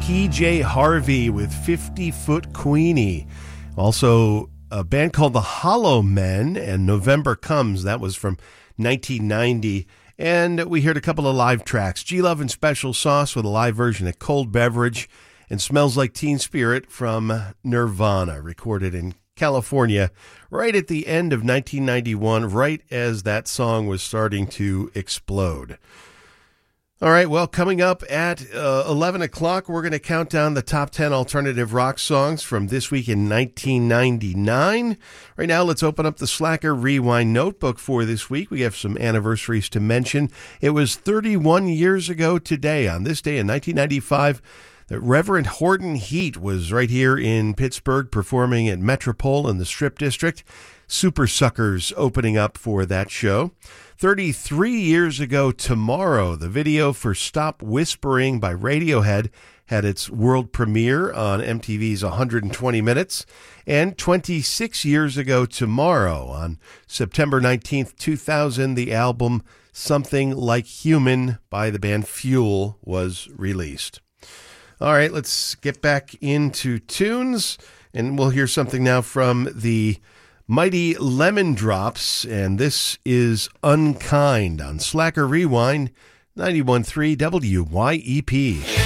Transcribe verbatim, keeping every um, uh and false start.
P J Harvey with fifty foot Queenie. Also, a band called the Hollow Men and November Comes. That was from nineteen ninety. And we heard a couple of live tracks. G-Love and Special Sauce with a live version of Cold Beverage, and Smells Like Teen Spirit from Nirvana, recorded in California right at the end of nineteen ninety-one, right as that song was starting to explode. All right, well, coming up at uh, eleven o'clock, we're going to count down the top ten alternative rock songs from this week in nineteen ninety-nine. Right now, let's open up the Slacker Rewind notebook for this week. We have some anniversaries to mention. It was thirty-one years ago today, on this day in nineteen ninety-five, that Reverend Horton Heat was right here in Pittsburgh performing at Metropole in the Strip District. Super Suckers opening up for that show. thirty-three years ago tomorrow, the video for Stop Whispering by Radiohead had its world premiere on M T V's one hundred twenty minutes. And twenty-six years ago tomorrow, on September nineteenth, two thousand, the album Something Like Human by the band Fuel was released. All right, let's get back into tunes, and we'll hear something now from the Mighty Lemon Drops, and this is Unkind on Slacker Rewind, ninety-one point three W Y E P.